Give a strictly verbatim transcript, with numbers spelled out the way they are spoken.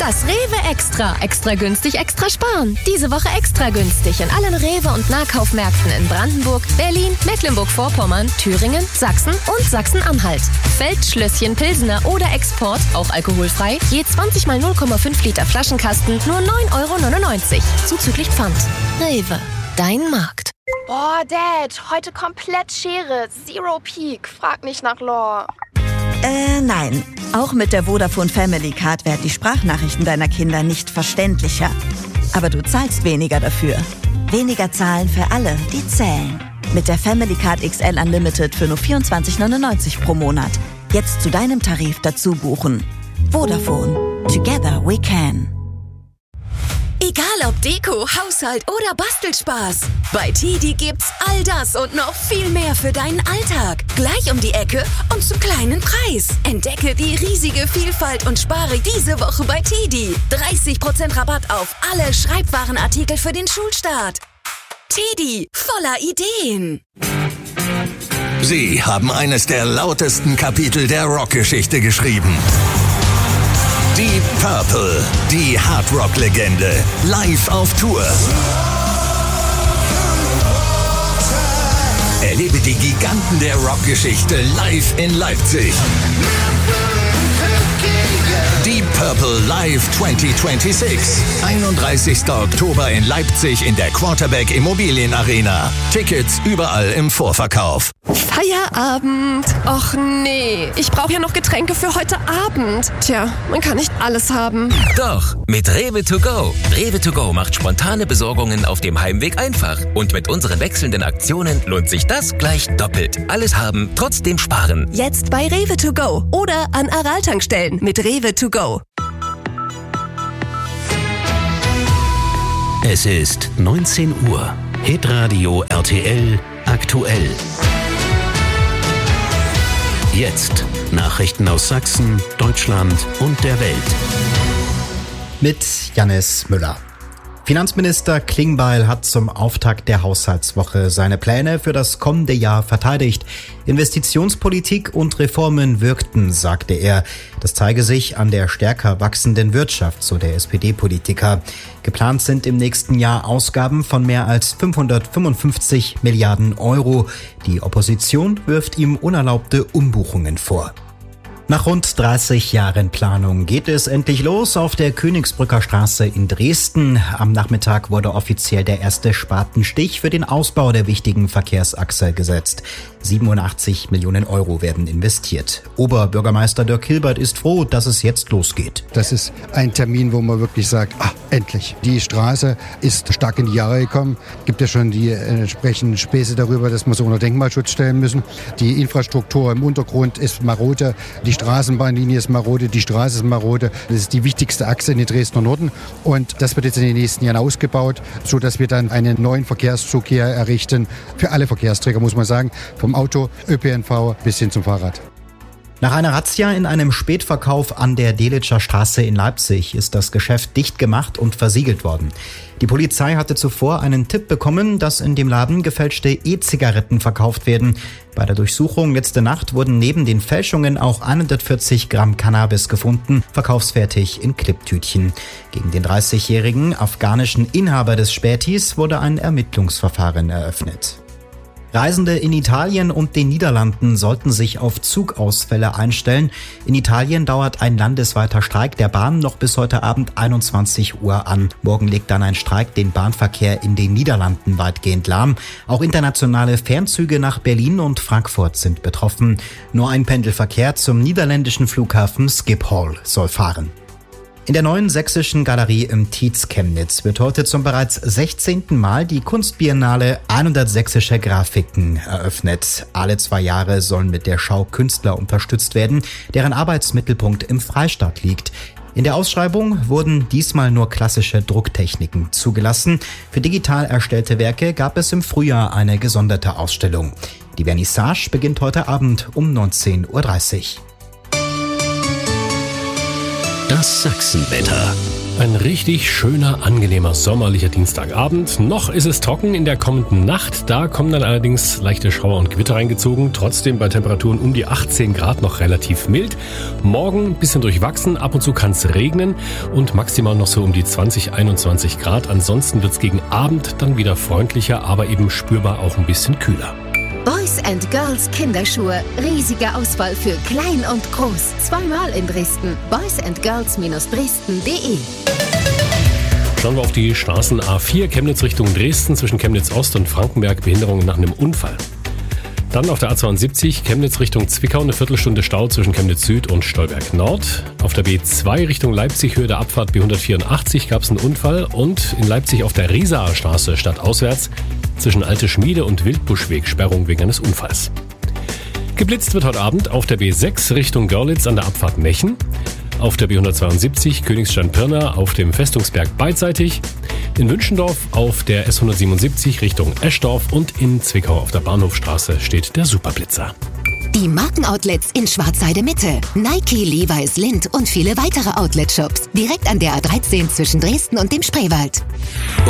Das Rewe Extra. Extra günstig, extra sparen. Diese Woche extra günstig in allen Rewe- und Nahkaufmärkten in Brandenburg, Berlin, Mecklenburg-Vorpommern, Thüringen, Sachsen und Sachsen-Anhalt. Feldschlösschen, Pilsener oder Export, auch alkoholfrei, je zwanzig mal null Komma fünf Liter Flaschenkasten, nur neun Euro neunundneunzig. Zuzüglich Pfand. Rewe, dein Markt. Boah, Dad, heute komplett Schere. Zero Peak. Frag nicht nach Lore. Äh, nein. Auch mit der Vodafone Family Card werden die Sprachnachrichten deiner Kinder nicht verständlicher. Aber du zahlst weniger dafür. Weniger zahlen für alle, die zählen. Mit der Family Card X L Unlimited für nur vierundzwanzig neunundneunzig pro Monat. Jetzt zu deinem Tarif dazu buchen. Vodafone. Together we can. Egal ob Deko, Haushalt oder Bastelspaß. Bei Tidi gibt's all das und noch viel mehr für deinen Alltag. Gleich um die Ecke und zum kleinen Preis. Entdecke die riesige Vielfalt und spare diese Woche bei Tidi. dreißig Prozent Rabatt auf alle Schreibwarenartikel für den Schulstart. Tidi, voller Ideen. Sie haben eines der lautesten Kapitel der Rockgeschichte geschrieben. Deep Purple, die Hardrock-Legende, live auf Tour. Erlebe die Giganten der Rockgeschichte live in Leipzig. Deep Purple Live zwanzig sechsundzwanzig. einunddreißigster Oktober in Leipzig in der Quarterback Immobilien Arena. Tickets überall im Vorverkauf. Feierabend. Och nee, ich brauche ja noch Getränke für heute Abend. Tja, man kann nicht alles haben. Doch, mit Rewe to go. Rewe to go macht spontane Besorgungen auf dem Heimweg einfach. Und mit unseren wechselnden Aktionen lohnt sich das gleich doppelt. Alles haben, trotzdem sparen. Jetzt bei Rewe to go oder an Aral-Tankstellen mit Rewe to go. Es ist neunzehn Uhr. Hitradio R T L aktuell. Jetzt Nachrichten aus Sachsen, Deutschland und der Welt. Mit Jannis Müller. Finanzminister Klingbeil hat zum Auftakt der Haushaltswoche seine Pläne für das kommende Jahr verteidigt. Investitionspolitik und Reformen wirkten, sagte er. Das zeige sich an der stärker wachsenden Wirtschaft, so der S P D-Politiker. Geplant sind im nächsten Jahr Ausgaben von mehr als fünfhundertfünfundfünfzig Milliarden Euro. Die Opposition wirft ihm unerlaubte Umbuchungen vor. Nach rund dreißig Jahren Planung geht es endlich los auf der Königsbrücker Straße in Dresden. Am Nachmittag wurde offiziell der erste Spatenstich für den Ausbau der wichtigen Verkehrsachse gesetzt. siebenundachtzig Millionen Euro werden investiert. Oberbürgermeister Dirk Hilbert ist froh, dass es jetzt losgeht. Das ist ein Termin, wo man wirklich sagt, ah, endlich. Die Straße ist stark in die Jahre gekommen. Gibt ja schon die entsprechenden Späße darüber, dass wir sie unter Denkmalschutz stellen müssen. Die Infrastruktur im Untergrund ist marode. Die Straßenbahnlinie ist marode, die Straße ist marode. Das ist die wichtigste Achse in den Dresdner Norden. Und das wird jetzt in den nächsten Jahren ausgebaut, sodass wir dann einen neuen Verkehrszug hier errichten. Für alle Verkehrsträger, muss man sagen. Vom Auto, Ö P N V bis hin zum Fahrrad. Nach einer Razzia in einem Spätverkauf an der Delitscher Straße in Leipzig ist das Geschäft dicht gemacht und versiegelt worden. Die Polizei hatte zuvor einen Tipp bekommen, dass in dem Laden gefälschte E-Zigaretten verkauft werden. Bei der Durchsuchung letzte Nacht wurden neben den Fälschungen auch hundertvierzig Gramm Cannabis gefunden, verkaufsfertig in Klipptütchen. Gegen den dreißigjährigen afghanischen Inhaber des Spätis wurde ein Ermittlungsverfahren eröffnet. Reisende in Italien und den Niederlanden sollten sich auf Zugausfälle einstellen. In Italien dauert ein landesweiter Streik der Bahn noch bis heute Abend einundzwanzig Uhr an. Morgen legt dann ein Streik den Bahnverkehr in den Niederlanden weitgehend lahm. Auch internationale Fernzüge nach Berlin und Frankfurt sind betroffen. Nur ein Pendelverkehr zum niederländischen Flughafen Schiphol soll fahren. In der neuen sächsischen Galerie im Tietz Chemnitz wird heute zum bereits sechzehnten Mal die Kunstbiennale hundert sächsische Grafiken eröffnet. Alle zwei Jahre sollen mit der Schau Künstler unterstützt werden, deren Arbeitsmittelpunkt im Freistaat liegt. In der Ausschreibung wurden diesmal nur klassische Drucktechniken zugelassen. Für digital erstellte Werke gab es im Frühjahr eine gesonderte Ausstellung. Die Vernissage beginnt heute Abend um neunzehn Uhr dreißig. Das Sachsenwetter. Ein richtig schöner, angenehmer, sommerlicher Dienstagabend. Noch ist es trocken in der kommenden Nacht. Da kommen dann allerdings leichte Schauer und Gewitter reingezogen. Trotzdem bei Temperaturen um die achtzehn Grad noch relativ mild. Morgen ein bisschen durchwachsen. Ab und zu kann es regnen. Und maximal noch so um die zwanzig, einundzwanzig Grad. Ansonsten wird es gegen Abend dann wieder freundlicher, aber eben spürbar auch ein bisschen kühler. Boys and Girls Kinderschuhe. Riesige Auswahl für klein und groß. Zweimal in Dresden. boys and girls Dresden punkt de. Schauen wir auf die Straßen A vier, Chemnitz Richtung Dresden, zwischen Chemnitz Ost und Frankenberg, Behinderungen nach einem Unfall. Dann auf der A zweiundsiebzig, Chemnitz Richtung Zwickau, eine Viertelstunde Stau zwischen Chemnitz Süd und Stolberg Nord. Auf der B zwei Richtung Leipzig, Höhe der Abfahrt B hundertvierundachtzig, gab es einen Unfall. Und in Leipzig auf der Riesaer Straße stadtauswärts zwischen Alte Schmiede und Wildbuschweg, Sperrung wegen eines Unfalls. Geblitzt wird heute Abend auf der B sechs Richtung Görlitz an der Abfahrt Mechen. Auf der B hundertzweiundsiebzig Königstein-Pirna auf dem Festungsberg beidseitig. In Wünschendorf auf der S hundertsiebenundsiebzig Richtung Eschdorf und in Zwickau auf der Bahnhofstraße steht der Superblitzer. Die Markenoutlets in Schwarzheide Mitte. Nike, Levi's, Lindt und viele weitere Outlet-Shops. Direkt an der A dreizehn zwischen Dresden und dem Spreewald.